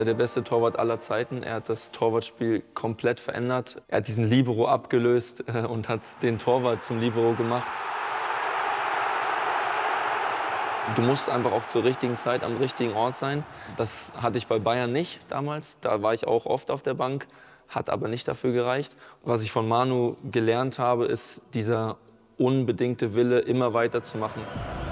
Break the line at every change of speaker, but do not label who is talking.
Der beste Torwart aller Zeiten. Er hat das Torwartspiel komplett verändert. Er hat diesen Libero abgelöst und hat den Torwart zum Libero gemacht. Du musst einfach auch zur richtigen Zeit am richtigen Ort sein. Das hatte ich bei Bayern nicht damals. Da war ich auch oft auf der Bank, hat aber nicht dafür gereicht. Was ich von Manu gelernt habe, ist dieser unbedingte Wille, immer weiterzumachen.